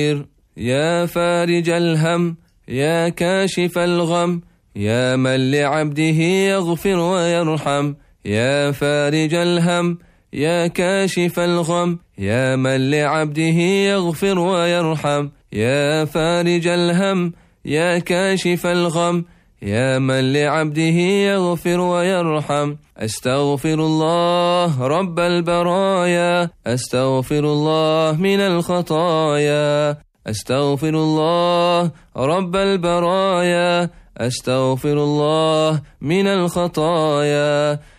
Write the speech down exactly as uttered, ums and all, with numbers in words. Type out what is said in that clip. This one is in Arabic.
يا فارج الهم يا كاشف الغم يا من لعبده يغفر ويرحم. يا فارج الهم يا كاشف الغم يا من لعبده يغفر ويرحم. يا فارج الهم يا كاشف الغم يا من لعبده يغفر ويرحم. أستغفر الله رب البرايا أستغفر الله من الخطايا. أستغفر الله رب البرايا أستغفر الله من الخطايا.